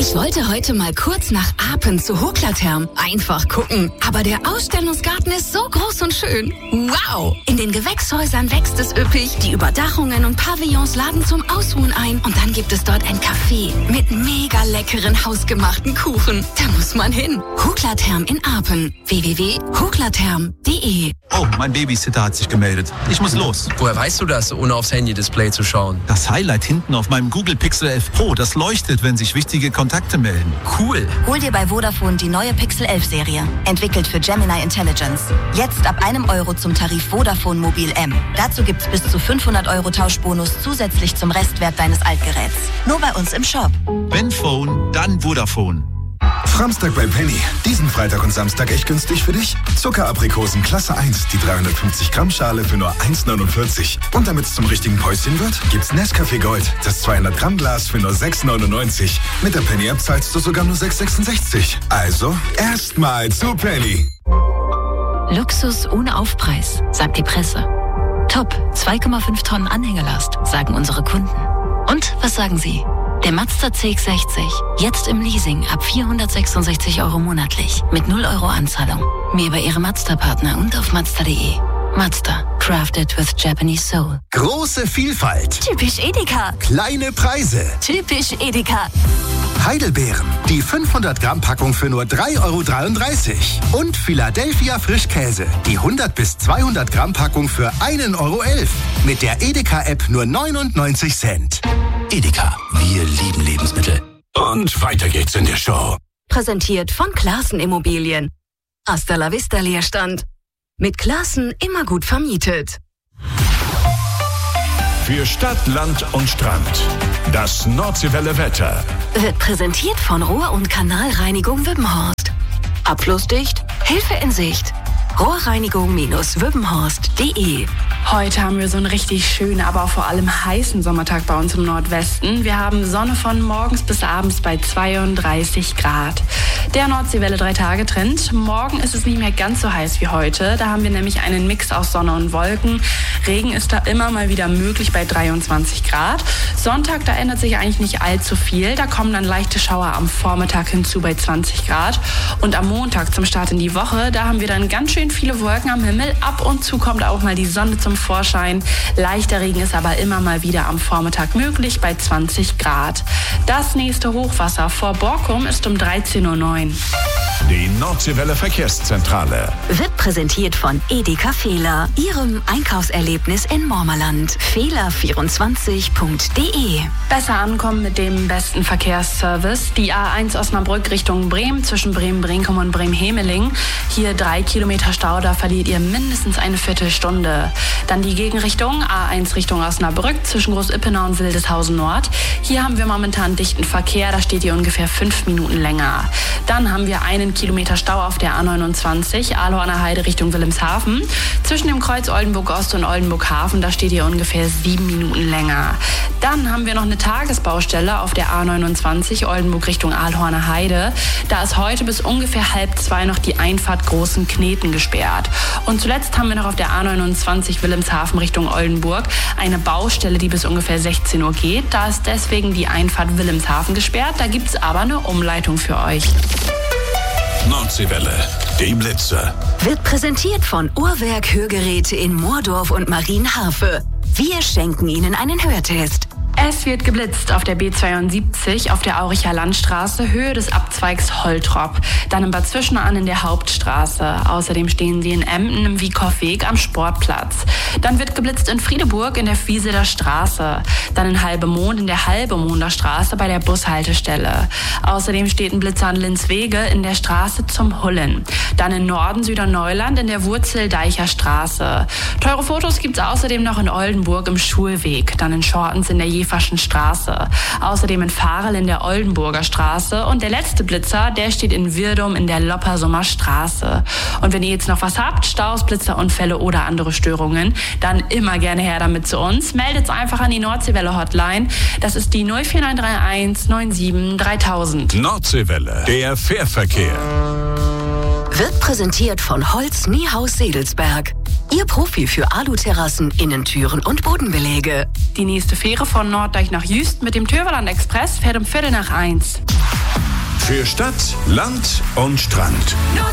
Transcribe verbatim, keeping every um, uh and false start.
Ich wollte heute mal kurz nach Apen zu Hoklatherm. Einfach gucken. Aber der Ausstellungsgarten ist so groß und schön. Wow! In den Gewächshäusern wächst es üppig. Die Überdachungen und Pavillons laden zum Ausruhen ein. Und dann gibt es dort ein Café mit mega leckeren hausgemachten Kuchen. Da muss man hin. Hoklatherm in Apen. w w w punkt hoklatherm punkt d e. Oh, mein Babysitter hat sich gemeldet. Ich muss los. Woher weißt du das, ohne aufs Handy-Display zu schauen? Das Highlight hinten auf meinem Google Pixel elf Pro, das leuchtet, wenn sich wichtige Kontakte melden. Cool. Hol dir bei Vodafone die neue Pixel elf Serie. Entwickelt für Gemini Intelligence. Jetzt ab einem Euro zum Tarif Vodafone Mobil M. Dazu gibt's bis zu fünfhundert Euro Tauschbonus zusätzlich zum Restwert deines Altgeräts. Nur bei uns im Shop. Wenn Phone, dann Vodafone. Samstag bei Penny. Diesen Freitag und Samstag echt günstig für dich? Zuckeraprikosen Klasse eins, die dreihundertfünfzig Gramm Schale für nur eins neunundvierzig. Und damit es zum richtigen Päuschen wird, gibt's Nescafé Gold, das zweihundert Gramm Glas für nur sechs neunundneunzig. Mit der Penny-App zahlst du sogar nur sechs sechsundsechzig. Also, erstmal zu Penny. Luxus ohne Aufpreis, sagt die Presse. Top, zwei Komma fünf Tonnen Anhängelast, sagen unsere Kunden. Und was sagen Sie? Der Mazda C X sechzig, jetzt im Leasing ab vierhundertsechsundsechzig Euro monatlich, mit null Euro Anzahlung. Mehr bei Ihrem Mazda-Partner und auf mazda punkt de. Mazda, crafted with Japanese soul. Große Vielfalt. Typisch Edeka. Kleine Preise. Typisch Edeka. Heidelbeeren, die fünfhundert Gramm Packung für nur drei Euro dreiunddreißig. Und Philadelphia Frischkäse, die hundert bis zweihundert Gramm Packung für ein Euro elf. Mit der Edeka-App nur neunundneunzig Cent. Edeka, wir lieben Lebensmittel. Und weiter geht's in der Show. Präsentiert von Classen Immobilien. Hasta la vista Leerstand. Mit Classen immer gut vermietet. Für Stadt, Land und Strand. Das Nordseewelle Wetter. Wird präsentiert von Rohr- und Kanalreinigung Wippenhorst. Abflussdicht, Hilfe in Sicht. Rohrreinigung-wippenhorst punkt de. Heute haben wir so einen richtig schönen, aber auch vor allem heißen Sommertag bei uns im Nordwesten. Wir haben Sonne von morgens bis abends bei zweiunddreißig Grad. Der Nordseewelle drei-Tage-Trend. Morgen ist es nicht mehr ganz so heiß wie heute. Da haben wir nämlich einen Mix aus Sonne und Wolken. Regen ist da immer mal wieder möglich bei dreiundzwanzig Grad. Sonntag, da ändert sich eigentlich nicht allzu viel. Da kommen dann leichte Schauer am Vormittag hinzu bei zwanzig Grad. Und am Montag zum Start in die Woche, da haben wir dann ganz schön viele Wolken am Himmel. Ab und zu kommt auch mal die Sonne zum Vorschein. Leichter Regen ist aber immer mal wieder am Vormittag möglich bei zwanzig Grad. Das nächste Hochwasser vor Borkum ist um dreizehn Uhr neun. Die Nordseewelle Verkehrszentrale. Wird präsentiert von Edeka Fehler, Ihrem Einkaufserlebnis in Mormerland. Fehler vierundzwanzig punkt de. Besser ankommen mit dem besten Verkehrsservice. Die A eins Osnabrück Richtung Bremen zwischen Bremen-Brinkum und Bremen-Hemeling. Hier drei Kilometer Stau, da verliert ihr mindestens eine Viertelstunde. Dann die Gegenrichtung A eins Richtung Osnabrück zwischen Groß-Ippenau und Wildeshausen Nord. Hier haben wir momentan dichten Verkehr, da steht ihr ungefähr fünf Minuten länger. Dann haben wir einen Kilometer Stau auf der A neunundzwanzig, Aalhorner Heide Richtung Wilhelmshaven. Zwischen dem Kreuz Oldenburg Ost und Oldenburg Hafen, da steht ihr ungefähr sieben Minuten länger. Dann haben wir noch eine Tagesbaustelle auf der A neunundzwanzig, Oldenburg Richtung Aalhorner Heide. Da ist heute bis ungefähr halb zwei noch die Einfahrt Großen Kneten gesperrt. Und zuletzt haben wir noch auf der A neunundzwanzig Wilhelmshaven Richtung Oldenburg eine Baustelle, die bis ungefähr sechzehn Uhr geht. Da ist deswegen die Einfahrt Wilhelmshaven gesperrt. Da gibt es aber eine Umleitung für euch. Nordseewelle, die Blitze. Wird präsentiert von Uhrwerk Hörgeräte in Moordorf und Marienharfe. Wir schenken Ihnen einen Hörtest. Es wird geblitzt auf der B zweiundsiebzig auf der Auricher Landstraße, Höhe des Abzweigs Holtrop. Dann in Bad Zwischenahn in der Hauptstraße. Außerdem stehen Sie in Emden im Wiekow-Weg am Sportplatz. Dann wird geblitzt in Friedeburg in der Fieseler Straße. Dann in Halbemond in der Halbemonder Straße bei der Bushaltestelle. Außerdem steht ein Blitzer an Linzwege in der Straße zum Hullen. Dann in Norden Süderneuland in der Wurzeldeicher Straße. Teure Fotos gibt's außerdem noch in Oldenburg im Schulweg. Dann in Schortens in der Jeverschen Straße. Außerdem in Fahrel in der Oldenburger Straße. Und der letzte Blitzer, der steht in Wirdum in der Loppersummer Straße. Und wenn ihr jetzt noch was habt, Staus, Blitzer, Unfälle oder andere Störungen, dann immer gerne her damit zu uns. Meldet's einfach an die Nordseewelle Hotline. Das ist die null vier neun drei eins neun sieben dreitausend. Nordseewelle, der Fährverkehr. Wird präsentiert von Holz Niehaus Sedelsberg. Ihr Profi für Aluterrassen, Innentüren und Bodenbeläge. Die nächste Fähre von Norddeich nach Jüst mit dem Töverland Express fährt um Viertel nach eins. Für Stadt, Land und Strand.